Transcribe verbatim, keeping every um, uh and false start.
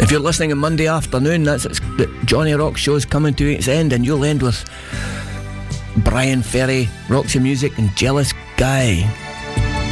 If you're listening on Monday afternoon, that's it's, the Johnny Rock show's coming to its end, and you'll end with Brian Ferry, Roxy Music and Jealous Guy.